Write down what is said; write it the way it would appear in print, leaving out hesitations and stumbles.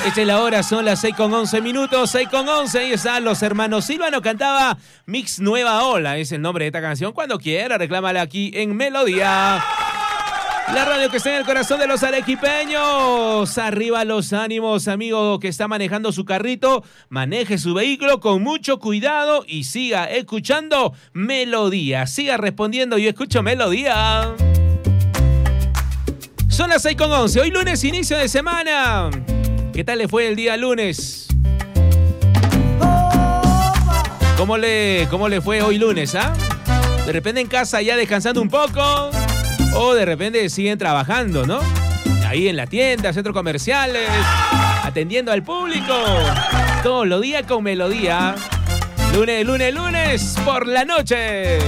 Esta es la hora, son las 6:11, 6:11. Ahí están los hermanos Silvano. Cantaba Mix Nueva Ola, es el nombre de esta canción. Cuando quiera, reclámala aquí en Melodía. La radio que está en el corazón de los arequipeños. Arriba los ánimos, amigo que está manejando su carrito. Maneje su vehículo con mucho cuidado y siga escuchando Melodía. Siga respondiendo, yo escucho Melodía. Son las 6:11. Hoy lunes, inicio de semana. ¿Qué tal le fue el día lunes? ¿Cómo le fue hoy lunes, ah? De repente en casa ya descansando un poco. O de repente siguen trabajando, ¿no? Ahí en la tienda, centros comerciales, atendiendo al público. Todos los días con Melodía. Lunes por la noche.